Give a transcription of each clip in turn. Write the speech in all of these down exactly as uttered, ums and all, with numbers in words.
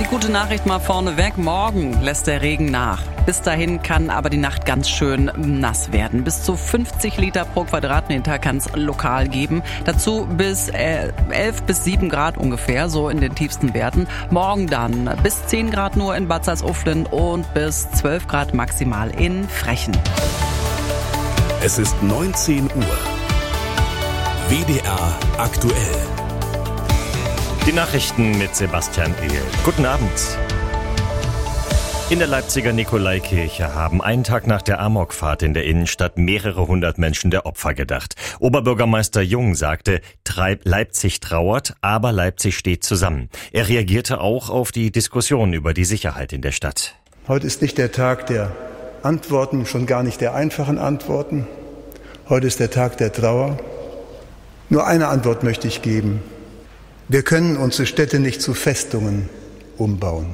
Und gute Nachricht mal vorneweg, morgen lässt der Regen nach. Bis dahin kann aber die Nacht ganz schön nass werden. Bis zu fünfzig Liter pro Quadratmeter kann es lokal geben. Dazu bis äh, elf bis sieben Grad ungefähr, so in den tiefsten Werten. Morgen dann bis zehn Grad nur in Bad Salzuflen und bis zwölf Grad maximal in Frechen. Es ist neunzehn Uhr. W D R aktuell. Die Nachrichten mit Sebastian Ehl. Guten Abend. In der Leipziger Nikolaikirche haben einen Tag nach der Amokfahrt in der Innenstadt mehrere hundert Menschen der Opfer gedacht. Oberbürgermeister Jung sagte, Leipzig trauert, aber Leipzig steht zusammen. Er reagierte auch auf die Diskussion über die Sicherheit in der Stadt. Heute ist nicht der Tag der Antworten, schon gar nicht der einfachen Antworten. Heute ist der Tag der Trauer. Nur eine Antwort möchte ich geben. Wir können unsere Städte nicht zu Festungen umbauen.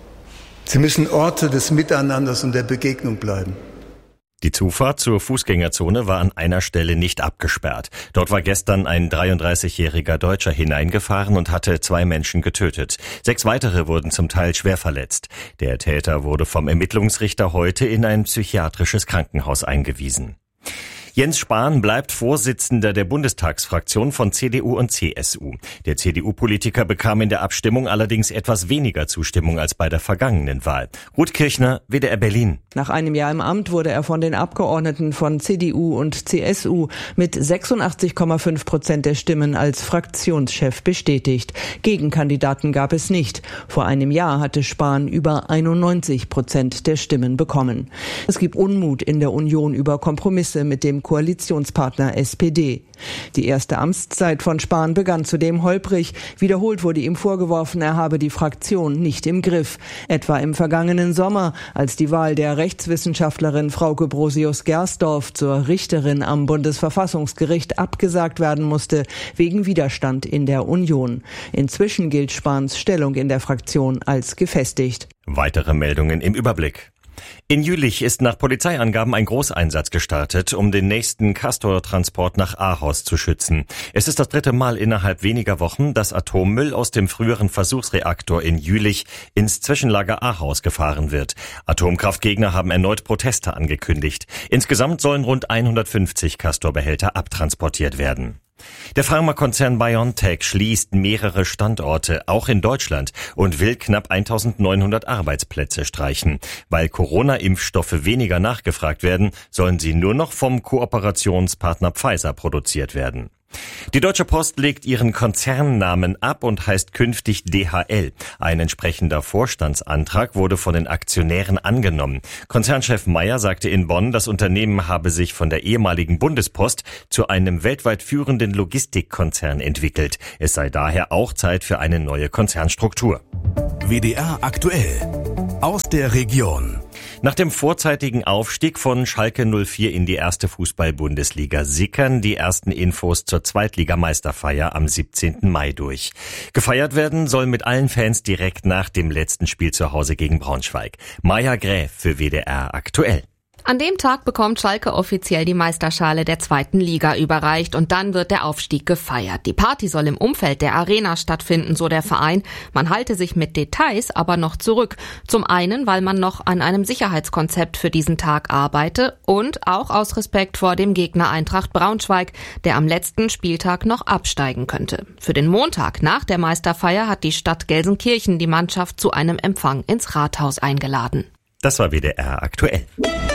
Sie müssen Orte des Miteinanders und der Begegnung bleiben. Die Zufahrt zur Fußgängerzone war an einer Stelle nicht abgesperrt. Dort war gestern ein dreiunddreißigjähriger Deutscher hineingefahren und hatte zwei Menschen getötet. Sechs weitere wurden zum Teil schwer verletzt. Der Täter wurde vom Ermittlungsrichter heute in ein psychiatrisches Krankenhaus eingewiesen. Jens Spahn bleibt Vorsitzender der Bundestagsfraktion von C D U und C S U. Der C D U-Politiker bekam in der Abstimmung allerdings etwas weniger Zustimmung als bei der vergangenen Wahl. Ruth Kirchner, W D R Berlin. Nach einem Jahr im Amt wurde er von den Abgeordneten von C D U und C S U mit sechsundachtzig Komma fünf Prozent der Stimmen als Fraktionschef bestätigt. Gegenkandidaten gab es nicht. Vor einem Jahr hatte Spahn über einundneunzig Prozent der Stimmen bekommen. Es gibt Unmut in der Union über Kompromisse mit dem Koalitionspartner S P D. Die erste Amtszeit von Spahn begann zudem holprig. Wiederholt wurde ihm vorgeworfen, er habe die Fraktion nicht im Griff. Etwa im vergangenen Sommer, als die Wahl der Rechtswissenschaftlerin Frauke Brosius-Gersdorf zur Richterin am Bundesverfassungsgericht abgesagt werden musste, wegen Widerstand in der Union. Inzwischen gilt Spahns Stellung in der Fraktion als gefestigt. Weitere Meldungen im Überblick. In Jülich ist nach Polizeiangaben ein Großeinsatz gestartet, um den nächsten Castor-Transport nach Ahaus zu schützen. Es ist das dritte Mal innerhalb weniger Wochen, dass Atommüll aus dem früheren Versuchsreaktor in Jülich ins Zwischenlager Ahaus gefahren wird. Atomkraftgegner haben erneut Proteste angekündigt. Insgesamt sollen rund hundertfünfzig Castor-Behälter abtransportiert werden. Der Pharmakonzern BioNTech schließt mehrere Standorte, auch in Deutschland, und will knapp eintausendneunhundert Arbeitsplätze streichen. Weil Corona-Impfstoffe weniger nachgefragt werden, sollen sie nur noch vom Kooperationspartner Pfizer produziert werden. Die Deutsche Post legt ihren Konzernnamen ab und heißt künftig D H L. Ein entsprechender Vorstandsantrag wurde von den Aktionären angenommen. Konzernchef Meyer sagte in Bonn, das Unternehmen habe sich von der ehemaligen Bundespost zu einem weltweit führenden Logistikkonzern entwickelt. Es sei daher auch Zeit für eine neue Konzernstruktur. W D R aktuell. Aus der Region. Nach dem vorzeitigen Aufstieg von Schalke null vier in die erste Fußball-Bundesliga sickern die ersten Infos zur Zweitligameisterfeier am siebzehnten Mai durch. Gefeiert werden soll mit allen Fans direkt nach dem letzten Spiel zu Hause gegen Braunschweig. Maja Gräf für W D R aktuell. An dem Tag bekommt Schalke offiziell die Meisterschale der zweiten Liga überreicht und dann wird der Aufstieg gefeiert. Die Party soll im Umfeld der Arena stattfinden, so der Verein. Man halte sich mit Details aber noch zurück. Zum einen, weil man noch an einem Sicherheitskonzept für diesen Tag arbeite und auch aus Respekt vor dem Gegner Eintracht Braunschweig, der am letzten Spieltag noch absteigen könnte. Für den Montag nach der Meisterfeier hat die Stadt Gelsenkirchen die Mannschaft zu einem Empfang ins Rathaus eingeladen. Das war W D R aktuell.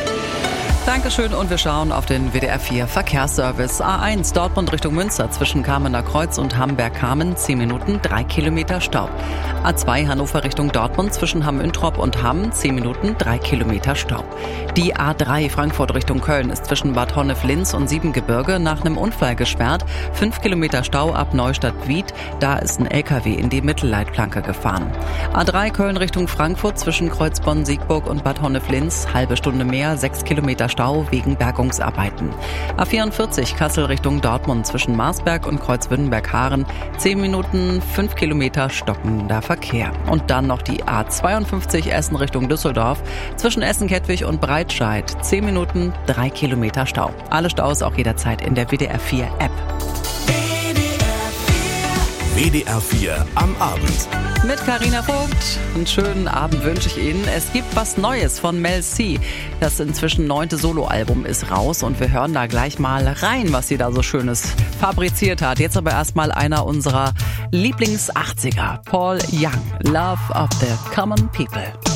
Dankeschön und wir schauen auf den W D R vier Verkehrsservice. A eins Dortmund Richtung Münster zwischen Kamener Kreuz und Hamberg-Kamen, zehn Minuten, drei Kilometer Stau. A zwei Hannover Richtung Dortmund zwischen Hamm-Üntrop und Hamm, zehn Minuten, drei Kilometer Stau. Die A drei Frankfurt Richtung Köln ist zwischen Bad Honnef-Linz und Siebengebirge nach einem Unfall gesperrt, fünf Kilometer Stau ab Neustadt-Wied, da ist ein L K W in die Mittelleitplanke gefahren. A drei Köln Richtung Frankfurt zwischen Kreuzbonn-Siegburg und Bad Honnef-Linz, halbe Stunde mehr, sechs Kilometer Stau wegen Bergungsarbeiten. A vierundvierzig Kassel Richtung Dortmund zwischen Marsberg und Kreuzwürdenberg-Haaren, zehn Minuten, fünf Kilometer stockender Verkehr. Und dann noch die A zweiundfünfzig Essen Richtung Düsseldorf zwischen Essen-Kettwig und Breitscheid, zehn Minuten, drei Kilometer Stau. Alle Staus auch jederzeit in der W D R vier App. W D R vier W D R vier am Abend. Mit Carina Vogt. Einen schönen Abend wünsche ich Ihnen. Es gibt was Neues von Mel C. Das inzwischen neunte Soloalbum ist raus und wir hören da gleich mal rein, was sie da so Schönes fabriziert hat. Jetzt aber erstmal einer unserer Lieblings-achtziger, Paul Young, Love of the Common People.